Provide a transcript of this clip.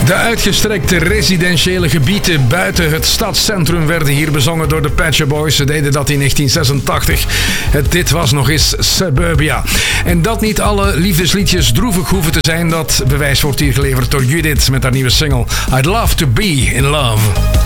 De uitgestrekte residentiële gebieden buiten het stadscentrum werden hier bezongen door de Pet Shop Boys. Ze deden dat in 1986. Dit was nog eens Suburbia. En dat niet alle liefdesliedjes droevig hoeven te zijn, dat bewijs wordt hier geleverd door Judith met haar nieuwe single I'd Love to Be in Love.